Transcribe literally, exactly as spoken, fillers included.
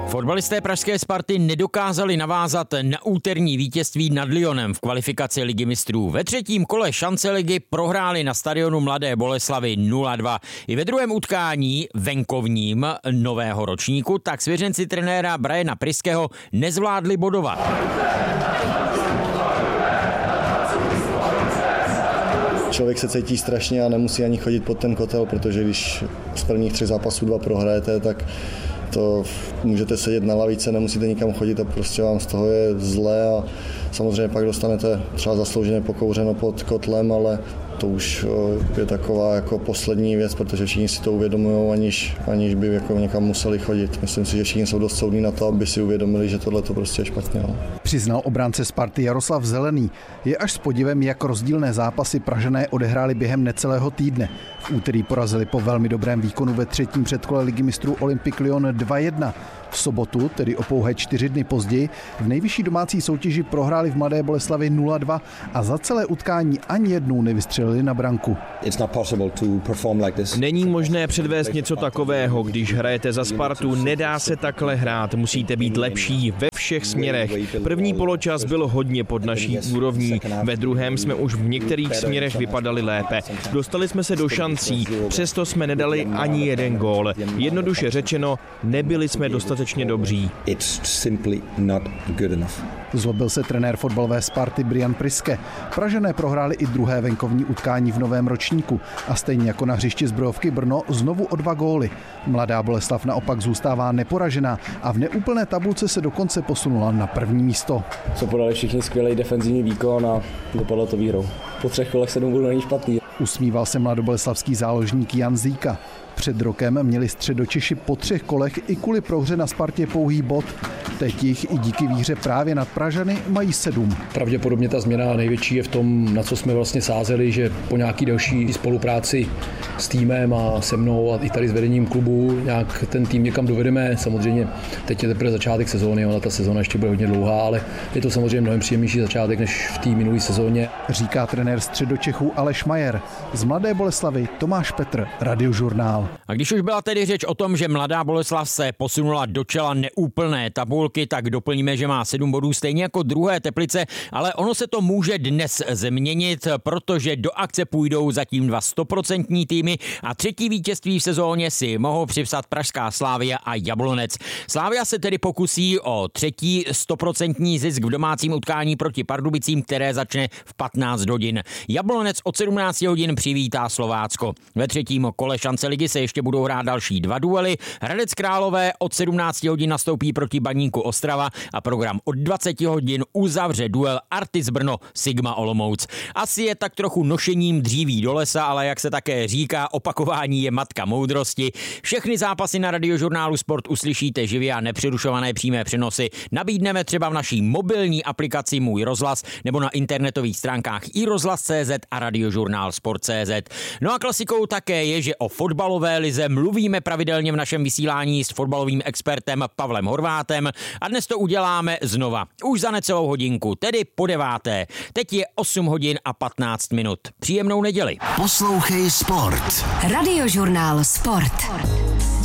Fotbalisté pražské Sparty nedokázali navázat na úterní vítězství nad Lyonem v kvalifikaci Ligy mistrů. Ve třetím kole šance ligy prohráli na stadionu Mladé Boleslavi nula dva. I ve druhém utkání venkovním nového ročníku tak svěřenci trenéra Briana Priského nezvládli bodovat. Člověk se cítí strašně a nemusí ani chodit pod ten kotel, protože když z prvních třech zápasů dva prohrajete, tak to můžete sedět na lavice, nemusíte nikam chodit a prostě vám z toho je zlé a samozřejmě pak dostanete třeba zaslouženě pokouřeno pod kotlem, ale to už je taková jako poslední věc, protože všichni si to uvědomují, aniž, aniž by jako někam museli chodit. Myslím si, že všichni jsou dost soudní na to, aby si uvědomili, že tohle to prostě je špatně. No. Přiznal obránce Sparty Jaroslav Zelený. Je až s podivem, jak rozdílné zápasy Pražané odehráli během necelého týdne. V úterý porazili po velmi dobrém výkonu ve třetím předkole Ligy mistrů Olympique Lyon dva jedna. V sobotu, tedy o pouhé čtyři dny později, v nejvyšší domácí soutěži prohráli v Mladé Boleslavi nula dva a za celé utkání ani jednou nevystřelili na branku. Není možné předvést něco takového, když hrajete za Spartu, nedá se takhle hrát, musíte být lepší ve všech směrech. První poločas byl hodně pod naší úrovní, ve druhém jsme už v některých směrech vypadali lépe. Dostali jsme se do šancí, přesto jsme nedali ani jeden gól. Jednoduše řečeno, nebyli jsme dostatečně dobří. Zlobil se trenér fotbalové Sparty Brian Priske. Pražané prohráli i druhé venkovní utkání v novém ročníku a stejně jako na hřišti Zbrojovky Brno znovu o dva góly. Mladá Boleslav naopak zůstává neporažená a v neúplné tabulce se dokonce posunula na první místo. Co podali všichni skvělý defenzivní výkon a dopadlo to výhrou. Po třech kolech sedm bodů není špatný. Usmíval se mladoboleslavský záložník Jan Zíka. Před rokem měli Středočeši po třech kolech i kvůli prohře na Spartě pouhý bod. Teď jich i díky výhře právě nad Pražany mají sedm. Pravděpodobně ta změna největší je v tom, na co jsme vlastně sázeli, že po nějaký delší spolupráci s týmem a se mnou a i tady s vedením klubu nějak ten tým někam dovedeme. Samozřejmě teď je teprve začátek sezóny, ona ta sezóna ještě bude hodně dlouhá, ale je to samozřejmě mnohem příjemnější začátek než v té minulé sezóně. Říká trenér Středočechů Aleš Majer. Z Mladé Boleslavy Tomáš Petr, Radiožurnál. A když už byla tedy řeč o tom, že Mladá Boleslav se posunula do čela neúplné tabulky, tak doplníme, že má sedm bodů stejně jako druhé Teplice, ale ono se to může dnes změnit, protože do akce půjdou zatím dva stoprocentní týmy a třetí vítězství v sezóně si mohou připsat pražská Slavia a Jablonec. Slavia se tedy pokusí o třetí stoprocentní zisk v domácím utkání proti Pardubicím, které začne v patnáct hodin. Jablonec od sedmnáct hodin přivítá Slovácko. Ve třetím kole šance ligy se ještě budou hrát další dva duely. Hradec Králové od sedmnáct hodin nastoupí proti Baníku Ostrava a program od dvacet hodin uzavře duel Artis Brno Sigma Olomouc. Asi je tak trochu nošením dříví do lesa, ale jak se také říká, opakování je matka moudrosti. Všechny zápasy na Radiožurnálu Sport uslyšíte živě a nepřerušované přímé přenosy nabídneme třeba v naší mobilní aplikaci Můj rozhlas nebo na internetových stránkách i rozhlas tečka cé zet a Radiožurnál Sport tečka cé zet. No a klasikou také je, že o fotbalové lize mluvíme pravidelně v našem vysílání s fotbalovým expertem Pavlem Horvátem a dnes to uděláme znova. Už za necelou hodinku, tedy po deváté. Teď je osm hodin a patnáct minut. Příjemnou neděli. Poslouchej Sport. Radiožurnál Sport.